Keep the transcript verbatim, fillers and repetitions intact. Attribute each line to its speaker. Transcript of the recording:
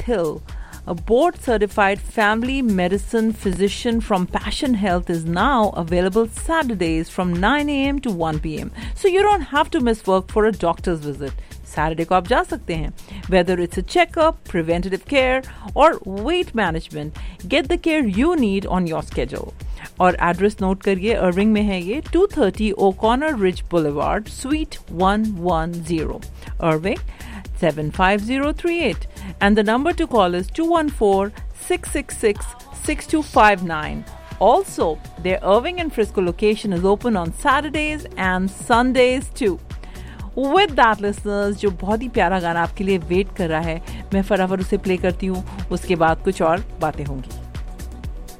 Speaker 1: Hill, a board-certified family medicine physician from Passion Health, is now available Saturdays from nine a.m. to one p.m. So you don't have to miss work for a doctor's visit. Saturday को आप जा सकते हैं. Whether it's a checkup, preventative care, or weight management, get the care you need on your schedule. और address note करिए, अर्विंग में है ये, two thirty O'Connor Ridge Boulevard, Suite one ten, Irving seven five zero three eight. And the number to call is two one four, six six six, six two five nine. Also, their Irving and Frisco location is open on Saturdays and Sundays too. With that, listeners, जो बहुत ही प्यारा गाना आपके लिए wait कर रहा है, मैं फटाफट उसे प्ले करती हूँ, उसके बाद कुछ और बातें होंगी.